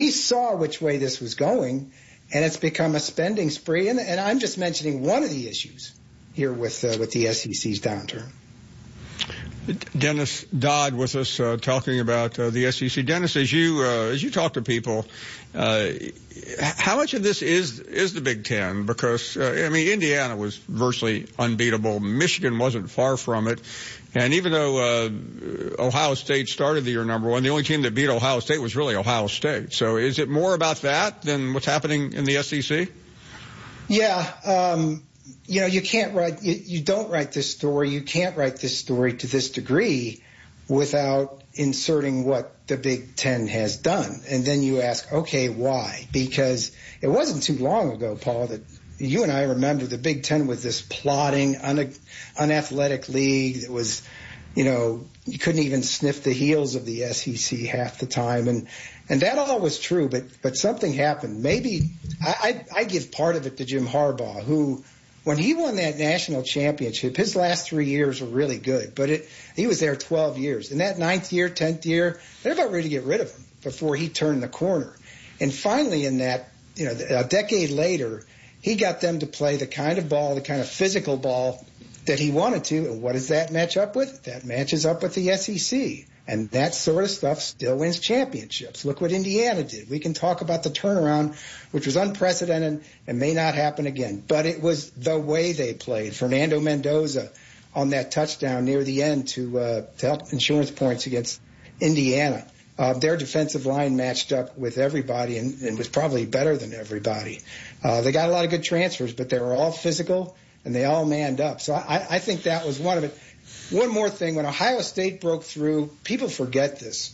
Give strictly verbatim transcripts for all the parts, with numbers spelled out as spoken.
we saw which way this was going, and it's become a spending spree. And, and I'm just mentioning one of the issues here with uh, with the S E C's downturn. Dennis Dodd with us uh, talking about uh, the S E C. Dennis, as you uh, as you talk to people, uh, how much of this is is the Big Ten? Because uh, I mean, Indiana was virtually unbeatable. Michigan wasn't far from it. And even though uh, Ohio State started the year number one, the only team that beat Ohio State was really Ohio State. So is it more about that than what's happening in the S E C? Yeah. Um, you know, you can't write, you, you don't write this story, you can't write this story to this degree without inserting what the Big Ten has done. And then you ask, okay, why? Because it wasn't too long ago, Paul, that you and I remember the Big Ten was this plodding, un- unathletic league that was, you know, you couldn't even sniff the heels of the S E C half the time. And, and that all was true, but, but something happened. Maybe I, I, I give part of it to Jim Harbaugh, who, when he won that national championship, his last three years were really good, but it, he was there twelve years. In that ninth year, tenth year, they're about ready to get rid of him before he turned the corner. And finally in that, you know, a decade later, he got them to play the kind of ball, the kind of physical ball that he wanted to. And what does that match up with? That matches up with the S E C. And that sort of stuff still wins championships. Look what Indiana did. We can talk about the turnaround, which was unprecedented and may not happen again. But it was the way they played. Fernando Mendoza on that touchdown near the end to, uh, to help insurance points against Indiana. Uh, their defensive line matched up with everybody and, and was probably better than everybody. Uh, they got a lot of good transfers, but they were all physical and they all manned up. So I, I think that was one of it. One more thing, when Ohio State broke through, people forget this.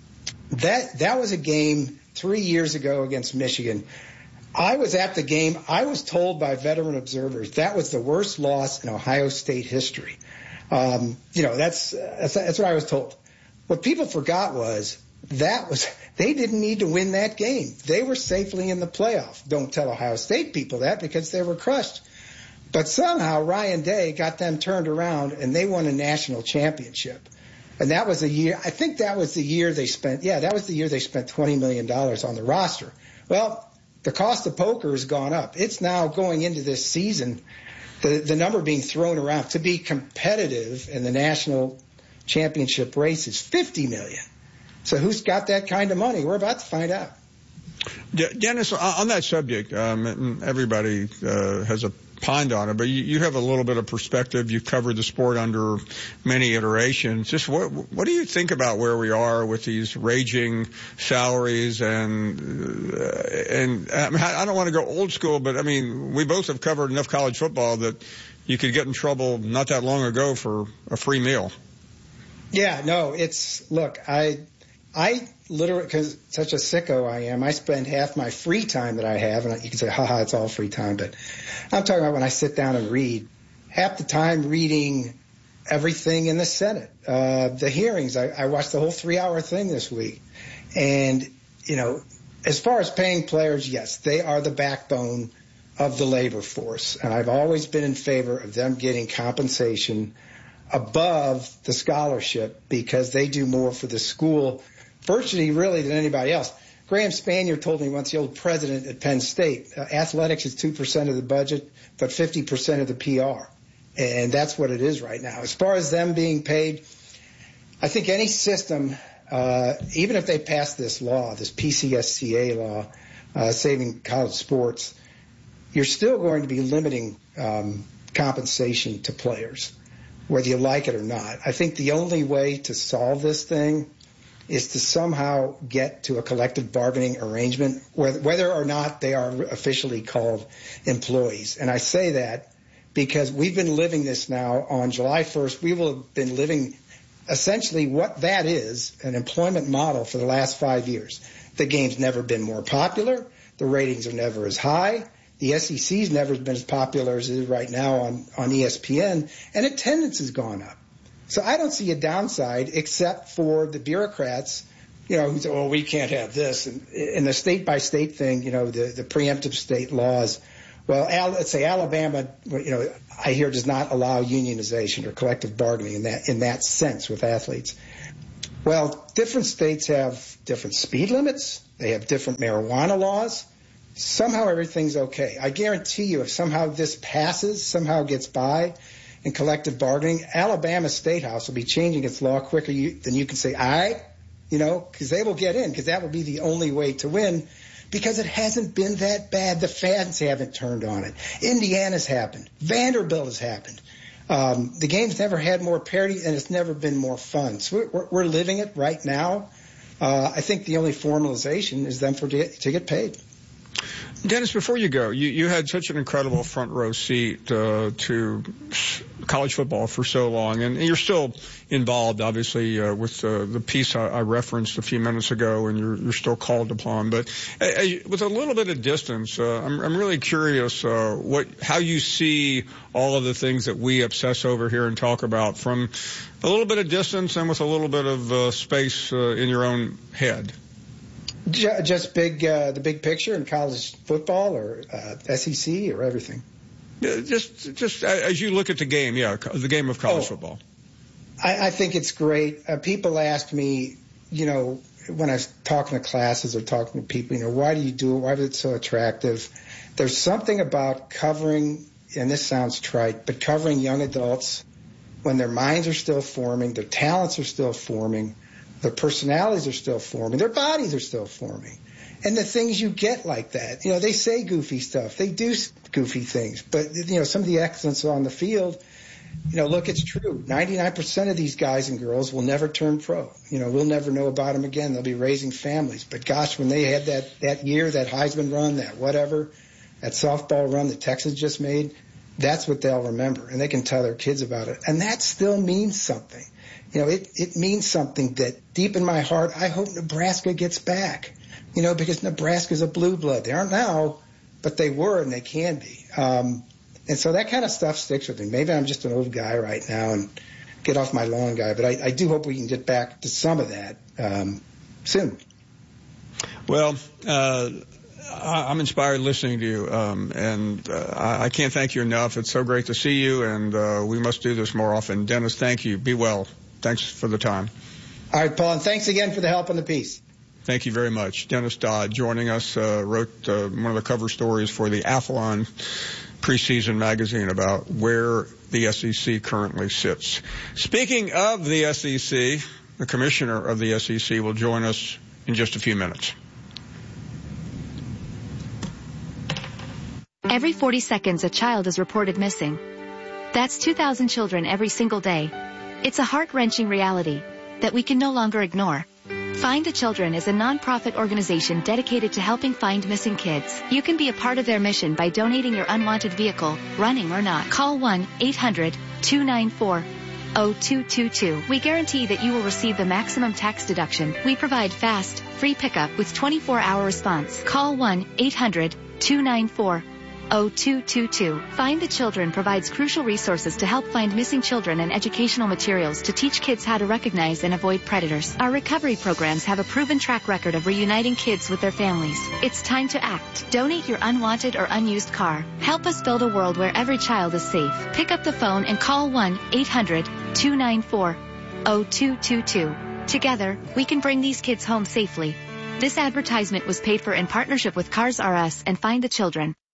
That that was a game three years ago against Michigan. I was at the game. I was told by veteran observers that was the worst loss in Ohio State history. Um, you know, that's, that's that's what I was told. What people forgot was that was they didn't need to win that game. They were safely in the playoff. Don't tell Ohio State people that because they were crushed. But somehow Ryan Day got them turned around and they won a national championship. And that was a year, I think that was the year they spent, yeah, that was the year they spent twenty million dollars on the roster. Well, the cost of poker has gone up. It's now going into this season, the, the number being thrown around to be competitive in the national championship race is fifty million dollars. So who's got that kind of money? We're about to find out. Dennis, on that subject, um, everybody uh, has a pined on it, but you, you have a little bit of perspective. You've covered the sport under many iterations. Just what what do you think about where we are with these raging salaries and uh, and I, mean, I don't want to go old school, but I mean we both have covered enough college football that you could get in trouble not that long ago for a free meal. Yeah, no, it's look, I I literally, because such a sicko I am, I spend half my free time that I have, and you can say, haha, it's all free time, but I'm talking about when I sit down and read, half the time reading everything in the Senate, uh, the hearings. I, I watched the whole three-hour thing this week. And, you know, as far as paying players, yes, they are the backbone of the labor force, and I've always been in favor of them getting compensation above the scholarship because they do more for the school virtually really than anybody else. Graham Spanier told me once, the old president at Penn State, uh, athletics is two percent of the budget, but fifty percent of the P R. And that's what it is right now. As far as them being paid, I think any system, uh, even if they pass this law, this P C S C A law, uh, saving college sports, you're still going to be limiting um, compensation to players, whether you like it or not. I think the only way to solve this thing is to somehow get to a collective bargaining arrangement, whether, whether or not they are officially called employees. And I say that because we've been living this now on July first. We will have been living essentially what that is, an employment model for the last five years. The game's never been more popular. The ratings are never as high. The S E C's never been as popular as it is right now on, on E S P N, and attendance has gone up. So I don't see a downside except for the bureaucrats, you know, who say, oh, we can't have this. And in the state-by-state thing, you know, the, the preemptive state laws, well, Al, let's say Alabama, you know, I hear does not allow unionization or collective bargaining in that in that sense with athletes. Well, different states have different speed limits. They have different marijuana laws. Somehow everything's okay. I guarantee you if somehow this passes, somehow gets by in collective bargaining, Alabama State House will be changing its law quicker you, than you can say, all right, you know, because they will get in, because that will be the only way to win, because it hasn't been that bad. The fans haven't turned on it. Indiana's happened. Vanderbilt has happened. Um, the game's never had more parity, and it's never been more fun. So we're, we're living it right now. Uh, I think the only formalization is them for to get, to get paid. Dennis, before you go, you, you had such an incredible front row seat uh, to college football for so long, and you're still involved, obviously, uh, with uh, the piece I, I referenced a few minutes ago, and you're, you're still called upon. But uh, with a little bit of distance, uh, I'm, I'm really curious uh, what how you see all of the things that we obsess over here and talk about from a little bit of distance and with a little bit of uh, space uh, in your own head. Just big, uh, the big picture in college football, or uh, S E C, or everything. Yeah, just, just as you look at the game, yeah, the game of college oh, football. I, I think it's great. Uh, people ask me, you know, when I was talking to classes or talking to people, you know, why do you do it? Why is it so attractive? There's something about covering, and this sounds trite, but covering young adults when their minds are still forming, their talents are still forming, their personalities are still forming, their bodies are still forming. And the things you get like that, you know, they say goofy stuff, they do goofy things, but, you know, some of the excellence on the field, you know, look, it's true. ninety-nine percent of these guys and girls will never turn pro. You know, we'll never know about them again. They'll be raising families. But gosh, when they had that, that year, that Heisman run, that whatever, that softball run that Texas just made, that's what they'll remember. And they can tell their kids about it. And that still means something. You know, it, it means something that deep in my heart, I hope Nebraska gets back, you know, because Nebraska's a blue blood. They aren't now, but they were, and they can be. Um, and so that kind of stuff sticks with me. Maybe I'm just an old guy right now and get off my lawn guy, but I, I do hope we can get back to some of that um, soon. Well, uh, I'm inspired listening to you, um, and uh, I can't thank you enough. It's so great to see you, and uh, we must do this more often. Dennis, thank you. Be well. Thanks for the time. All right, Paul, and thanks again for the help on the piece. Thank you very much. Dennis Dodd joining us, uh, wrote uh, one of the cover stories for the Athlon preseason magazine about where the S E C currently sits. Speaking of the S E C, the commissioner of the S E C will join us in just a few minutes. Every forty seconds, a child is reported missing. That's two thousand children every single day. It's a heart-wrenching reality that we can no longer ignore. Find the Children is a non-profit organization dedicated to helping find missing kids. You can be a part of their mission by donating your unwanted vehicle, running or not. Call one eight hundred two nine four oh two two two. We guarantee that you will receive the maximum tax deduction. We provide fast, free pickup with twenty-four hour response. Call one eight hundred two nine four oh two two two. Find the Children provides crucial resources to help find missing children and educational materials to teach kids how to recognize and avoid predators. Our recovery programs have a proven track record of reuniting kids with their families. It's time to act. Donate your unwanted or unused car. Help us build a world where every child is safe. Pick up the phone and call one eight hundred two nine four oh two two two. Together, we can bring these kids home safely. This advertisement was paid for in partnership with Cars R Us and Find the Children.